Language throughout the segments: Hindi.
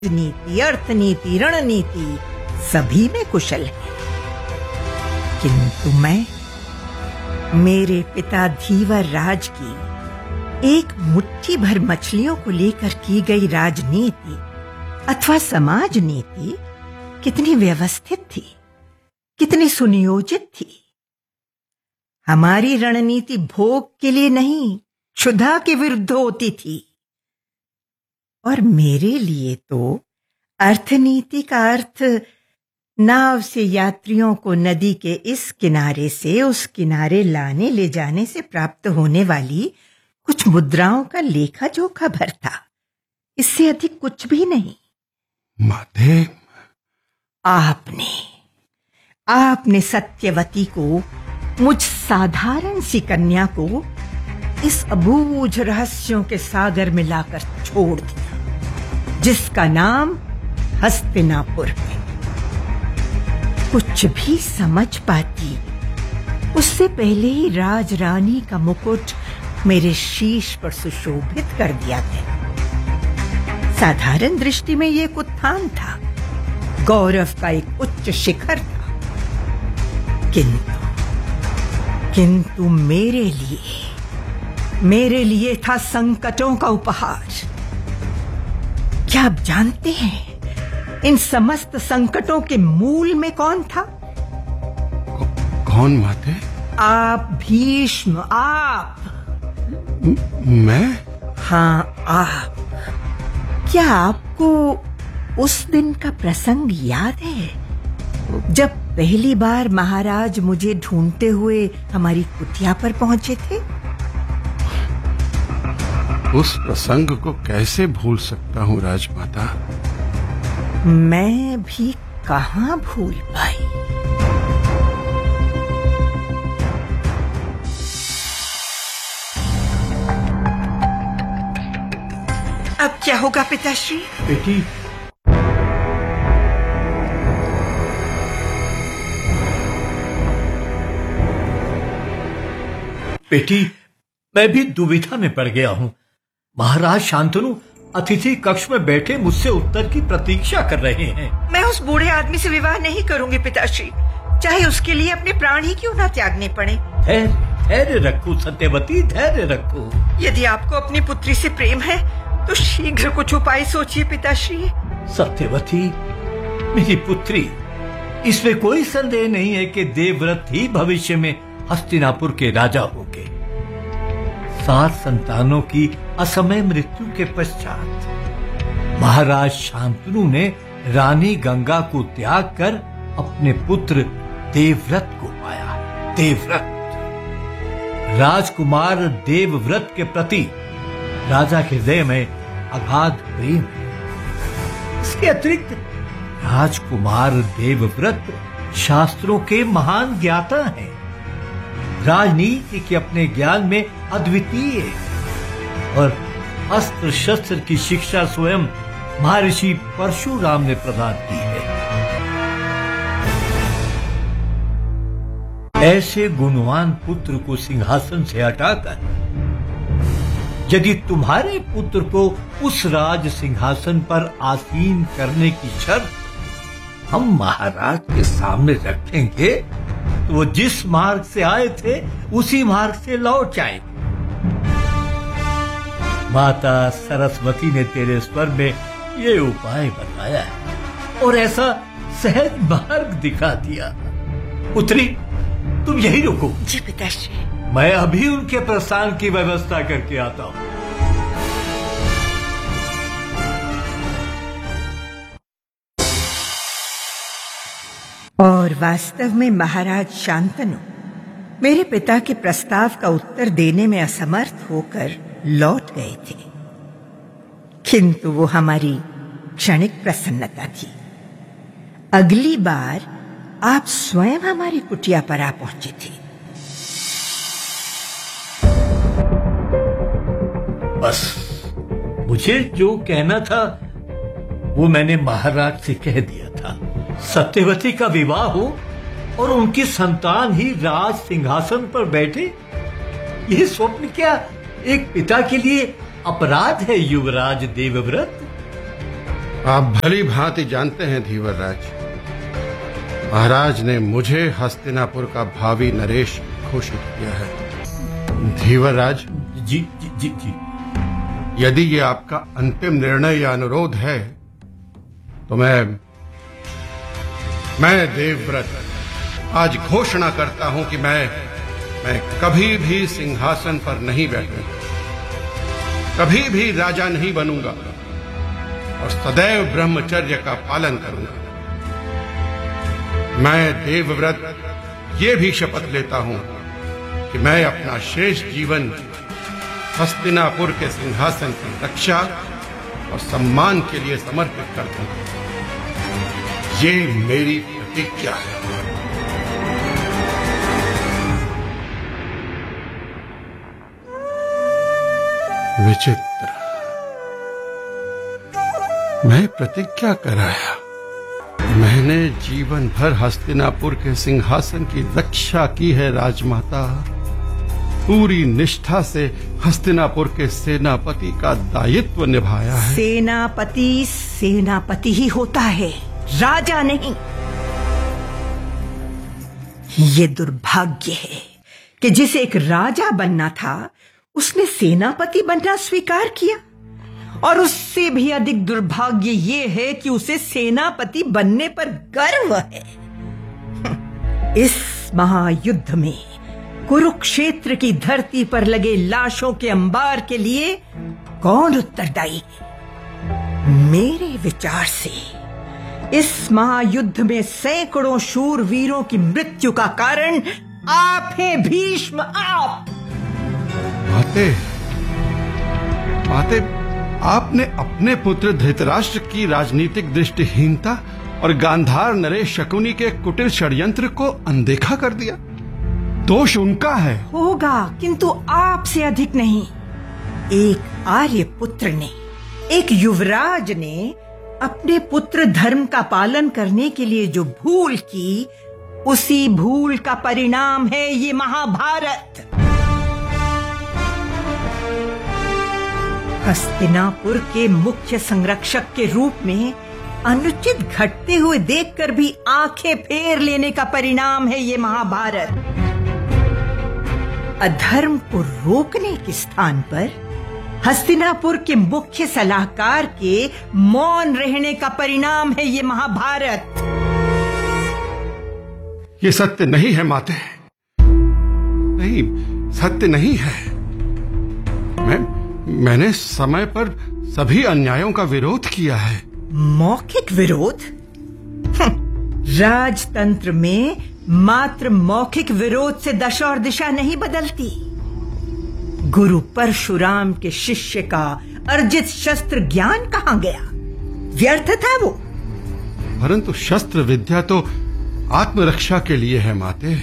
नीति, अर्थनीति, रणनीति सभी में कुशल है, किंतु मैं मेरे पिता धीवर राज की एक मुट्ठी भर मछलियों को लेकर की गई राजनीति अथवा समाज नीति कितनी व्यवस्थित थी, कितनी सुनियोजित थी। हमारी रणनीति भोग के लिए नहीं, क्षुधा के विरुद्ध होती थी। और मेरे लिए तो अर्थनीति का अर्थ नाव से यात्रियों को नदी के इस किनारे से उस किनारे लाने ले जाने से प्राप्त होने वाली कुछ मुद्राओं का लेखा जोखा भर था, इससे अधिक कुछ भी नहीं। माते, आपने सत्यवती को, मुझ साधारण सी कन्या को इस अबूझ रहस्यों के सागर में लाकर छोड़ दिया, जिसका नाम हस्तिनापुर है। कुछ भी समझ पाती उससे पहले ही राजरानी का मुकुट मेरे शीश पर सुशोभित कर दिया गया। साधारण दृष्टि में यह एक उत्थान था, गौरव का एक उच्च शिखर था, किंतु मेरे लिए था संकटों का उपहार। क्या आप जानते हैं इन समस्त संकटों के मूल में कौन था? कौन माते? आप भीष्म, आप। मैं? हाँ, आप। क्या आपको उस दिन का प्रसंग याद है जब पहली बार महाराज मुझे ढूंढते हुए हमारी कुटिया पर पहुंचे थे? उस प्रसंग को कैसे भूल सकता हूँ राजमाता। मैं भी कहाँ भूल पाई। अब क्या होगा पिताश्री? बेटी, मैं भी दुविधा में पड़ गया हूँ। महाराज शांतनु अतिथि कक्ष में बैठे मुझसे उत्तर की प्रतीक्षा कर रहे हैं। मैं उस बूढ़े आदमी से विवाह नहीं करूंगी पिताश्री, चाहे उसके लिए अपने प्राण ही क्यों ना त्यागने पड़े। धैर्य रखो सत्यवती, धैर्य रखो। यदि आपको अपनी पुत्री से प्रेम है तो शीघ्र कुछ उपाय सोचिए पिताश्री। सत्यवती, मेरी पुत्री, इसमें कोई संदेह नहीं है कि देवव्रत ही भविष्य में हस्तिनापुर के राजा होंगे। 7 संतानों की असमय मृत्यु के पश्चात महाराज शांतनु ने रानी गंगा को त्याग कर अपने पुत्र देवव्रत को पाया। देवव्रत, राजकुमार देवव्रत के प्रति राजा के हृदय में अगाध प्रेम है। इसके अतिरिक्त राजकुमार देवव्रत शास्त्रों के महान ज्ञाता हैं, राजनीति के अपने ज्ञान में अद्वितीय और अस्त्र शस्त्र की शिक्षा स्वयं महर्षि परशुराम ने प्रदान की है। ऐसे गुणवान पुत्र को सिंहासन से हटाकर यदि तुम्हारे पुत्र को उस राज सिंहासन पर आसीन करने की शर्त हम महाराज के सामने रखेंगे तो वो जिस मार्ग से आए थे उसी मार्ग से लौट जाएंगे। माता सरस्वती ने तेरे स्वर में ये उपाय बताया है और ऐसा सहज मार्ग दिखा दिया। पुत्री, तुम यही रुको। जी पिताश्री। मैं अभी उनके प्रस्थान की व्यवस्था करके आता हूं। और वास्तव में महाराज शांतनु मेरे पिता के प्रस्ताव का उत्तर देने में असमर्थ होकर लौट गए थे, किंतु वो हमारी क्षणिक प्रसन्नता थी। अगली बार आप स्वयं हमारी कुटिया पर आ पहुंचे थे। बस मुझे जो कहना था वो मैंने महाराज से कह दिया था। सत्यवती का विवाह हो और उनकी संतान ही राज सिंहासन पर बैठे, यह स्वप्न क्या एक पिता के लिए अपराध है युवराज देवव्रत? आप भली भांति जानते हैं धीवरराज, महाराज ने मुझे हस्तिनापुर का भावी नरेश घोषित किया है। धीवरराज, जी जी जी जी। यदि ये आपका अंतिम निर्णय या अनुरोध है तो मैं देवव्रत आज घोषणा करता हूं कि मैं कभी भी सिंहासन पर नहीं बैठूंगा, कभी भी राजा नहीं बनूंगा और सदैव ब्रह्मचर्य का पालन करूंगा। मैं देवव्रत ये भी शपथ लेता हूं कि मैं अपना शेष जीवन हस्तिनापुर के सिंहासन की रक्षा और सम्मान के लिए समर्पित कर दूंगा। ये मेरी प्रतिज्ञा है। विचित्र, मैं प्रतिज्ञा कराया, मैंने जीवन भर हस्तिनापुर के सिंहासन की रक्षा की है राजमाता, पूरी निष्ठा से हस्तिनापुर के सेनापति का दायित्व निभाया है। सेनापति सेनापति ही होता है, राजा नहीं। ये दुर्भाग्य है कि जिसे एक राजा बनना था उसने सेनापति बनना स्वीकार किया, और उससे भी अधिक दुर्भाग्य ये है कि उसे सेनापति बनने पर गर्व है। इस महायुद्ध में कुरुक्षेत्र की धरती पर लगे लाशों के अंबार के लिए कौन उत्तरदायी है? मेरे विचार से इस महायुद्ध में सैकड़ों शूरवीरों की मृत्यु का कारण आप हैं भीष्म, आप। माते, आपने अपने पुत्र धृतराष्ट्र की राजनीतिक दृष्टिहीनता और गांधार नरेश शकुनी के कुटिल षड्यंत्र को अनदेखा कर दिया। दोष उनका है। होगा, किंतु आपसे अधिक नहीं। एक आर्य पुत्र ने, एक युवराज ने अपने पुत्र धर्म का पालन करने के लिए जो भूल की, उसी भूल का परिणाम है ये महाभारत। हस्तिनापुर के मुख्य संरक्षक के रूप में अनुचित घटते हुए देखकर भी आंखें फेर लेने का परिणाम है ये महाभारत। अधर्म को रोकने के स्थान पर हस्तिनापुर के मुख्य सलाहकार के मौन रहने का परिणाम है ये महाभारत। ये सत्य नहीं है माते, नहीं, सत्य नहीं है। मैंने समय पर सभी अन्यायों का विरोध किया है। मौखिक विरोध? राजतंत्र में मात्र मौखिक विरोध से दशा और दिशा नहीं बदलती। गुरु परशुराम के शिष्य का अर्जित शस्त्र ज्ञान कहां गया? व्यर्थ था वो। परंतु शस्त्र विद्या तो आत्मरक्षा के लिए है माते।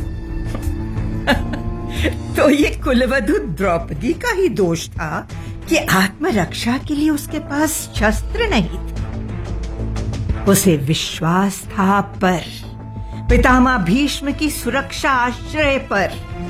तो ये कुलवधु द्रौपदी का ही दोष था कि आत्मरक्षा के लिए उसके पास शस्त्र नहीं थे। उसे विश्वास था पर, पितामह भीष्म की सुरक्षा आश्रय पर,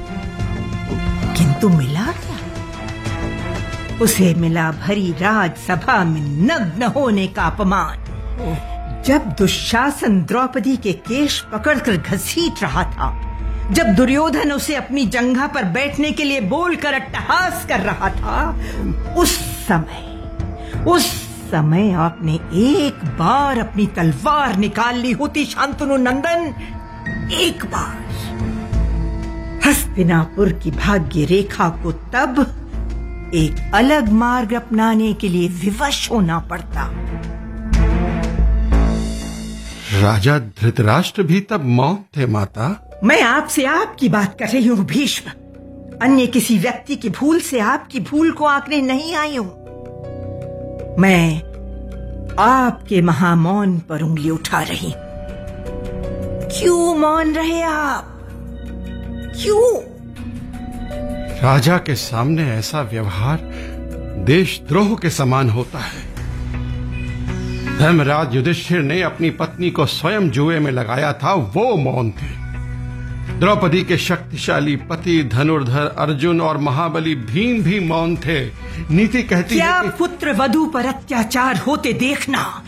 किंतु मिला क्या? उसे मिला भरी राजसभा में नग्न होने का अपमान। जब दुशासन द्रौपदी के केश पकड़कर घसीट रहा था, जब दुर्योधन उसे अपनी जंघा पर बैठने के लिए बोलकर अट्टहास कर रहा था, उस समय आपने एक बार अपनी तलवार निकाल ली होती शांतनु नंदन, एक बार। हस्तिनापुर की भाग्य रेखा को तब एक अलग मार्ग अपनाने के लिए विवश होना पड़ता। राजा धृतराष्ट्र भी तब मौन थे माता। मैं आपसे आपकी बात कर रही हूं भीष्म, अन्य किसी व्यक्ति की भूल से आपकी भूल को आंकने नहीं आई हूं। मैं आपके महामौन पर उंगली उठा रही हूं। क्यों मौन रहे आप? क्यों? राजा के सामने ऐसा व्यवहार देशद्रोह के समान होता है। धर्मराज युधिष्ठिर ने अपनी पत्नी को स्वयं जुए में लगाया था, वो मौन थे। द्रौपदी के शक्तिशाली पति धनुर्धर अर्जुन और महाबली भीम भी मौन थे। नीति कहती क्या है कि पुत्र पुत्र वधू पर अत्याचार होते देखना